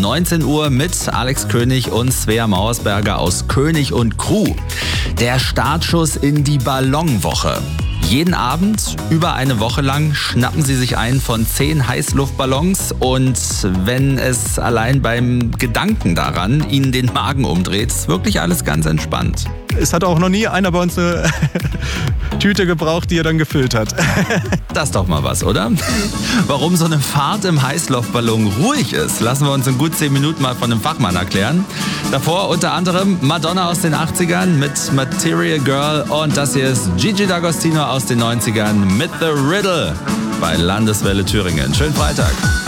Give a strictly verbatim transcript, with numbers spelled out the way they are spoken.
neunzehn Uhr mit Alex König und Svea Mauersberger aus König und Crew. Der Startschuss in die Ballonwoche. Jeden Abend, über eine Woche lang, schnappen sie sich einen von zehn Heißluftballons und wenn es allein beim Gedanken daran ihnen den Magen umdreht, ist wirklich alles ganz entspannt. Es hat auch noch nie einer bei uns eine Tüte gebraucht, die er dann gefüllt hat. Das ist doch mal was, oder? Warum so eine Fahrt im Heißluftballon ruhig ist, lassen wir uns in gut zehn Minuten mal von einem Fachmann erklären. Davor unter anderem Madonna aus den achtzigern mit Material Girl und das hier ist Gigi D'Agostino aus den neunzigern mit The Riddle bei Landeswelle Thüringen. Schönen Freitag.